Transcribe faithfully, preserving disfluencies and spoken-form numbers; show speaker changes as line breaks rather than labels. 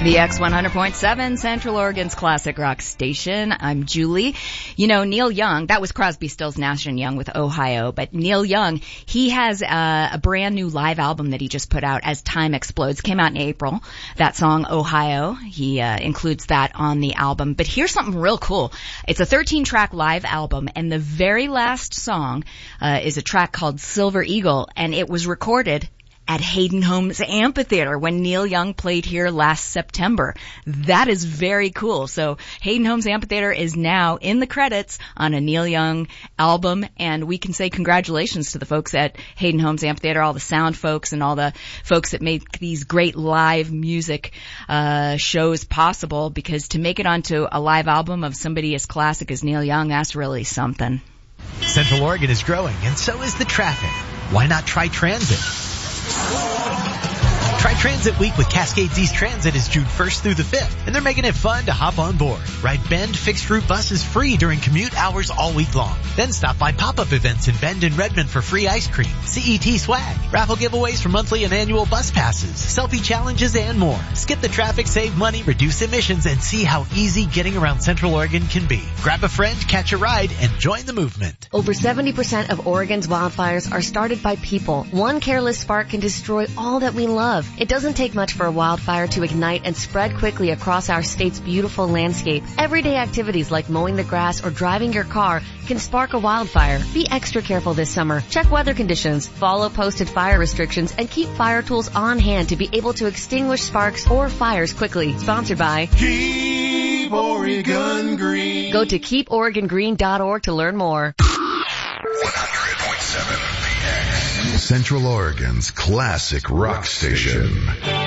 The X one hundred point seven, Central Oregon's classic rock station. I'm Julie. You know, Neil Young, that was Crosby, Stills, Nash and Young with Ohio, but Neil Young, he has uh, a brand new live album that he just put out, As Time Explodes. Came out in April. That song, Ohio, he uh, includes that on the album. But here's something real cool. It's a thirteen track live album, and the very last song uh, is a track called Silver Eagle, and it was recorded at Hayden Homes Amphitheater when Neil Young played here last September. That is very cool. So Hayden Homes Amphitheater is now in the credits on a Neil Young album, and we can say congratulations to the folks at Hayden Homes Amphitheater, all the sound folks and all the folks that make these great live music uh shows possible, because to make it onto a live album of somebody as classic as Neil Young, that's really something.
Central Oregon is growing, and so is the traffic. Why not try transit? Try Transit Week with Cascades East Transit is June first through the fifth, and they're making it fun to hop on board. Ride Bend fixed route buses free during commute hours all week long. Then stop by pop-up events in Bend and Redmond for free ice cream, C E T swag, raffle giveaways for monthly and annual bus passes, selfie challenges, and more. Skip the traffic, save money, reduce emissions, and see how easy getting around Central Oregon can be. Grab a friend, catch a ride, and join the movement.
Over seventy percent of Oregon's wildfires are started by people. One careless spark can destroy all that we love. It doesn't take much for a wildfire to ignite and spread quickly across our state's beautiful landscape. Everyday activities like mowing the grass or driving your car can spark a wildfire. Be extra careful this summer. Check weather conditions, follow posted fire restrictions, and keep fire tools on hand to be able to extinguish sparks or fires quickly. Sponsored by
Keep Oregon Green.
Go to keep oregon green dot org to learn more.
one hundred point seven The X.
Central Oregon's classic rock station.